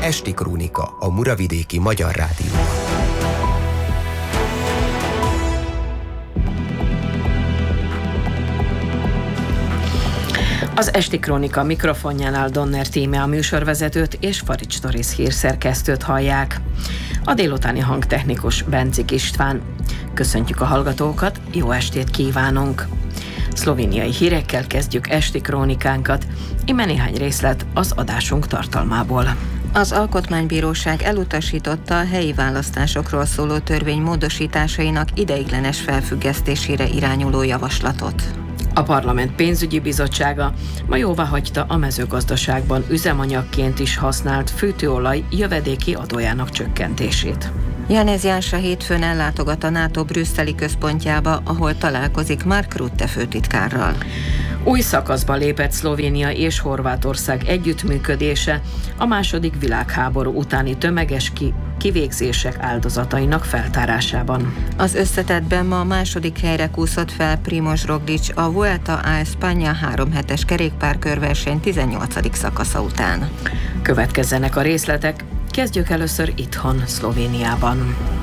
Esti Krónika a Muravidéki Magyar Rádióban. Az Esti Krónika mikrofonjánál Donner Tíme a műsorvezetőt és Farics Doris hírszerkesztőt hallják. A délutáni hangtechnikus Bencik István. Köszöntjük a hallgatókat, jó estét kívánunk! Szlovéniai hírekkel kezdjük Esti Krónikánkat, íme néhány részlet az adásunk tartalmából. Az Alkotmánybíróság elutasította a helyi választásokról szóló törvény módosításainak ideiglenes felfüggesztésére irányuló javaslatot. A Parlament Pénzügyi Bizottsága ma jóváhagyta a mezőgazdaságban üzemanyagként is használt fűtőolaj jövedéki adójának csökkentését. Janez Jansa hétfőn ellátogat a NATO brüsszeli központjába, ahol találkozik Mark Rutte főtitkárral. Új szakaszba lépett Szlovénia és Horvátország együttműködése a II. Világháború utáni tömeges kivégzések áldozatainak feltárásában. Az összetettben ma a második helyre kúszott fel Primož Roglič a Vuelta a España 3 hetes kerékpárkörverseny 18. szakasza után. Következzenek a részletek, kezdjük először itthon, Szlovéniában.